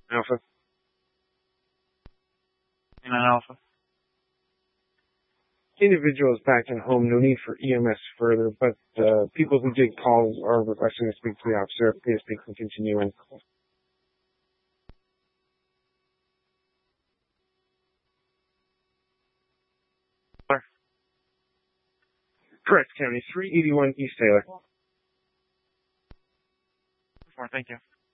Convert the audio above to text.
Alpha. And an Alpha. Individual is back in home. No need for EMS further, but people who did call are requesting to speak to the officer. Please speak and continue in. Correct, County. 381 East Taylor. Thank you.